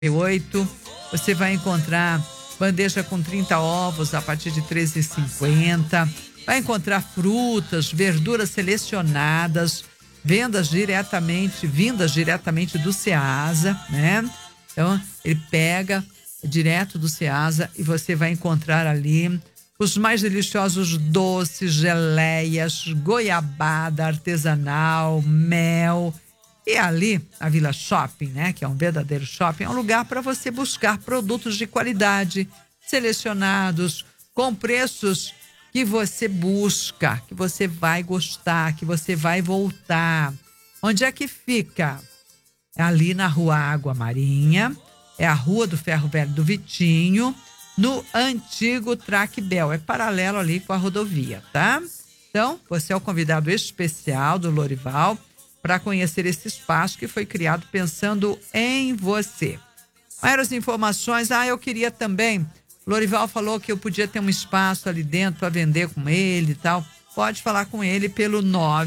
8. Você vai encontrar bandeja com 30 ovos a partir de R$ 13,50. Vai encontrar frutas, verduras selecionadas, vindas diretamente do Ceasa, né? Então, ele pega direto do Ceasa e você vai encontrar ali os mais deliciosos doces, geleias, goiabada artesanal, mel. E ali, a Vila Shopping, né, que é um verdadeiro shopping, é um lugar para você buscar produtos de qualidade, selecionados, com preços que você busca, que você vai gostar, que você vai voltar. Onde é que fica? É ali na Rua Água Marinha, é a Rua do Ferro Velho do Vitinho, no antigo Trackbel, é paralelo ali com a rodovia, tá? Então, você é o convidado especial do Lorival para conhecer esse espaço que foi criado pensando em você. Maiores informações, eu queria também, Lorival falou que eu podia ter um espaço ali dentro para vender com ele e tal. Pode falar com ele pelo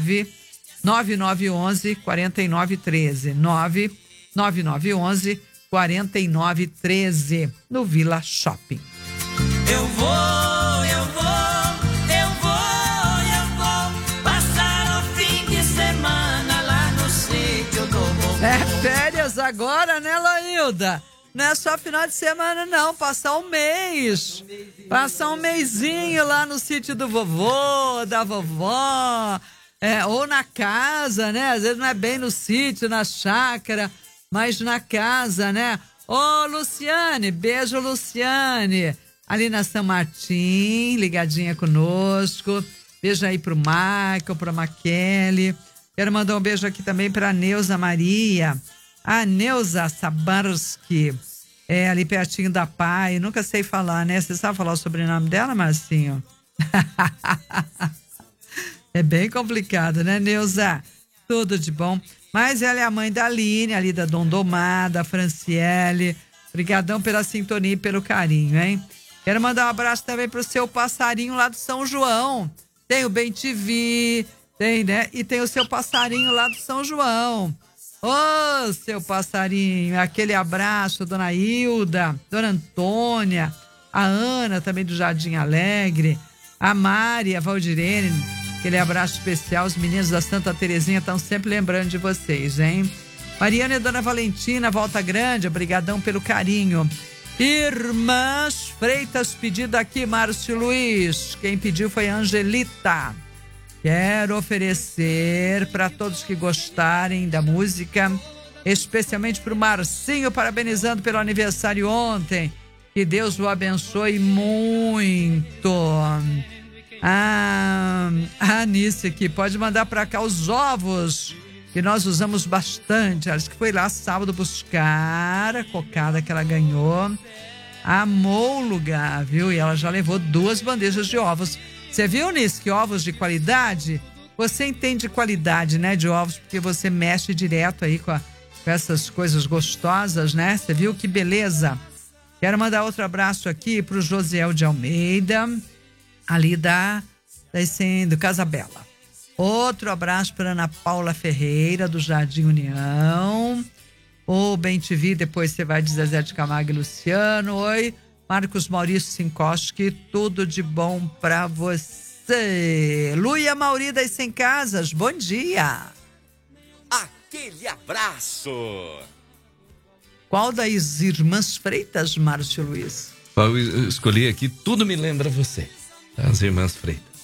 9911 4913, 9911 4913, no Vila Shopping. Eu vou passar o fim de semana lá no sítio do vovô. É férias agora, né, Laílda? Não é só final de semana, não. Passar um mês. Passar um mesinho lá no sítio do vovô, da vovó. Ou na casa, né? Às vezes não é bem no sítio, na chácara, mas na casa, né? Ô, Luciane, beijo, Luciane. Ali na São Martim, ligadinha conosco. Beijo aí pro Michael, pra Maquele. Quero mandar um beijo aqui também pra Neuza Maria. A Neuza Sabarski, ali pertinho da Pai. Nunca sei falar, né? Você sabe falar o sobrenome dela, Marcinho? É bem complicado, né, Neuza? Tudo de bom. Mas ela é a mãe da Aline, ali da Dom Domar, da Franciele. Obrigadão pela sintonia e pelo carinho, hein? Quero mandar um abraço também pro seu passarinho lá do São João. Tem o Bem TV, tem, né? E tem o seu passarinho lá do São João. Ô, seu passarinho, aquele abraço, dona Hilda, dona Antônia, a Ana também do Jardim Alegre, a Mari, a Valdirene, aquele abraço especial. Os meninos da Santa Terezinha estão sempre lembrando de vocês, hein? Mariana e dona Valentina, Volta Grande, obrigadão pelo carinho. Irmãs Freitas, pedido aqui, Márcio Luiz. Quem pediu foi a Angelita. Quero oferecer para todos que gostarem da música, especialmente para o Marcinho, parabenizando pelo aniversário ontem. Que Deus o abençoe muito. A Anice aqui, pode mandar para cá os ovos, que nós usamos bastante. Acho que foi lá sábado buscar a cocada que ela ganhou. Amou o lugar, viu? E ela já levou 2 bandejas de ovos. Você viu, Nis, que ovos de qualidade? Você entende qualidade, né, de ovos, porque você mexe direto aí com essas coisas gostosas, né? Você viu que beleza? Quero mandar outro abraço aqui pro Josiel de Almeida, ali do Casabela. Outro abraço para Ana Paula Ferreira, do Jardim União. O Bem TV, depois você vai de Zezé de Camargo e Luciano. Oi, Marcos Maurício Sinkoski, tudo de bom pra você. Luia Mauri das Sem Casas, bom dia. Aquele abraço. Qual das irmãs Freitas, Márcio Luiz? Eu escolhi aqui, tudo me lembra você. As irmãs Freitas.